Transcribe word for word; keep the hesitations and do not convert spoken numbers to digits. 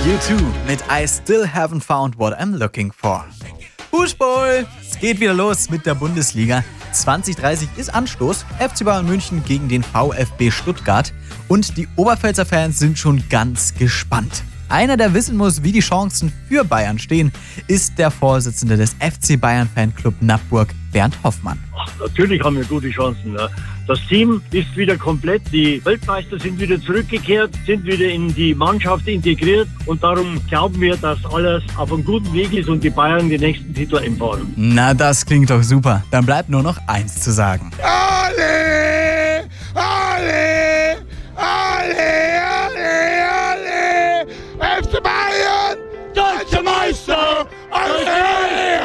U zwei mit I Still Haven't Found What I'm Looking For. Fußball! Es geht wieder los mit der Bundesliga. zwanzig dreißig ist Anstoß. F C Bayern München gegen den VfB Stuttgart. Und die Oberpfälzer Fans sind schon ganz gespannt. Einer, der wissen muss, wie die Chancen für Bayern stehen, ist der Vorsitzende des F C Bayern Fanclub Nappburg, Bernd Hoffmann. Ach, natürlich haben wir gute Chancen. Ne? Das Team ist wieder komplett. Die Weltmeister sind wieder zurückgekehrt, sind wieder in die Mannschaft integriert. Und darum glauben wir, dass alles auf einem guten Weg ist und die Bayern die nächsten Titel einfahren. Na, das klingt doch super. Dann bleibt nur noch eins zu sagen. Alle!